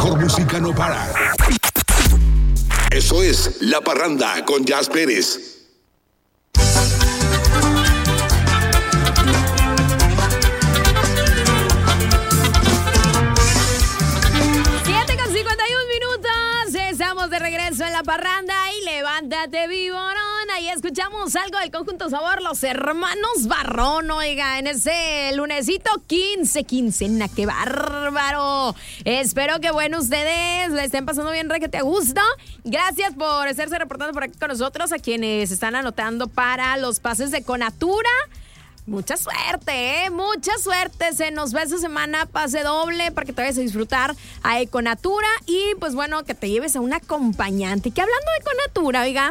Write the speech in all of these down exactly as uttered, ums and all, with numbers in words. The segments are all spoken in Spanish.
mejor música no para. Eso es La Parranda con Jazz Pérez. De regreso en La Parranda y levántate viborona y escuchamos algo del conjunto Sabor, los hermanos Barrón, oiga, en ese lunesito quince, quincena, qué bárbaro. Espero que bueno ustedes le estén pasando bien, re que te gusta. Gracias por estarse reportando por aquí con nosotros, a quienes están anotando para los pases de Conatura. Mucha suerte, ¿eh? Mucha suerte. Se nos va esta semana pase doble para que te vayas a disfrutar a Econatura y pues bueno, que te lleves a un acompañante. Que hablando de Econatura, oiga,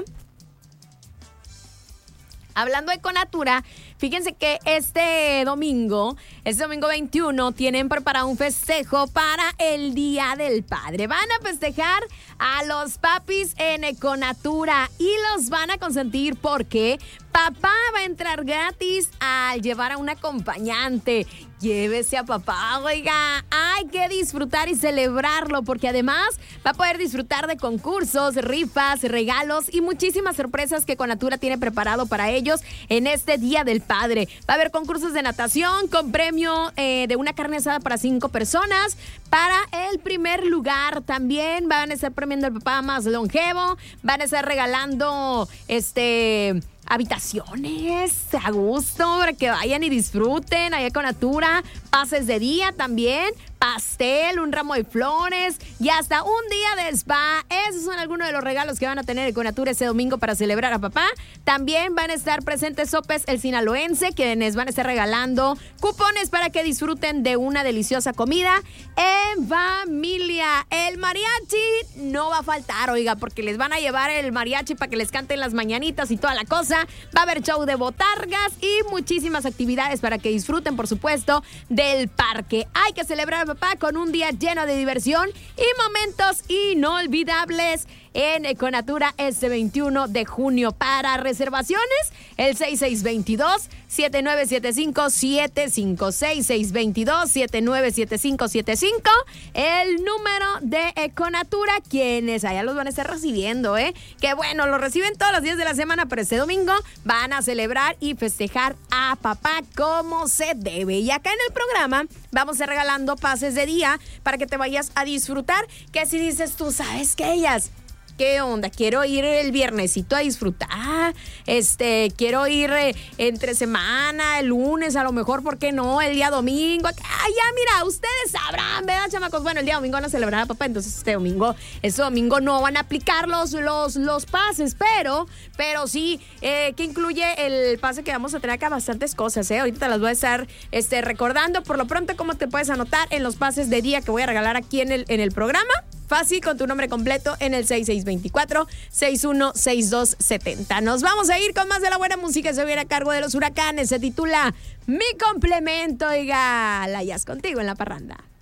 hablando de Econatura, fíjense que este domingo, este domingo veintiuno, tienen preparado un festejo para el Día del Padre. Van a festejar a los papis en Econatura y los van a consentir porque papá va a entrar gratis al llevar a un acompañante. Llévese a papá, oiga, hay que disfrutar y celebrarlo porque además va a poder disfrutar de concursos, rifas, regalos y muchísimas sorpresas que Conatura tiene preparado para ellos en este Día del Padre. Va a haber concursos de natación con premio eh, de una carne asada para cinco personas. Para el primer lugar también van a estar premiando al papá más longevo, van a estar regalando este... habitaciones a gusto para que vayan y disfruten allá con Natura, pases de día también, pastel, un ramo de flores y hasta un día de spa. Esos son algunos de los regalos que van a tener con Natura ese domingo para celebrar a papá. También van a estar presentes Sopes el Sinaloense, quienes van a estar regalando cupones para que disfruten de una deliciosa comida en familia. El mariachi no va a faltar, oiga, porque les van a llevar el mariachi para que les canten las mañanitas y toda la cosa. Va a haber show de botargas y muchísimas actividades para que disfruten, por supuesto, del parque. Hay que celebrar a papá con un día lleno de diversión y momentos inolvidables en Econatura este veintiuno de junio. Para reservaciones, el seis seis dos, siete nueve siete cinco siete cinco, seis seis dos, siete nueve siete cinco siete cinco, el número de Econatura, quienes allá los van a estar recibiendo, ¿eh? Que bueno, lo reciben todos los días de la semana, pero este domingo van a celebrar y festejar a papá como se debe. Y acá en el programa vamos a estar regalando pases de día para que te vayas a disfrutar. Que si dices tú, ¿sabes qué, ellas? ¿Qué onda? Quiero ir el viernesito a disfrutar, este, quiero ir eh, entre semana, el lunes, a lo mejor, ¿por qué no? El día domingo. Ah, ya, mira, ustedes sabrán, ¿verdad, chamacos? Bueno, el día domingo van a celebrar a papá, entonces este domingo, este domingo no van a aplicar los, los, los pases, pero, pero sí, eh, que incluye el pase que vamos a tener acá bastantes cosas, ¿eh? Ahorita te las voy a estar este, recordando. Por lo pronto, ¿cómo te puedes anotar en los pases de día que voy a regalar aquí en el, en el programa? Fácil, con tu nombre completo en el seis seis dos cuatro, seis uno seis dos siete cero. Nos vamos a ir con más de la buena música. Se viene a cargo de los Huracanes. Se titula Mi Complemento. Oiga, la Jazz contigo en La Parranda.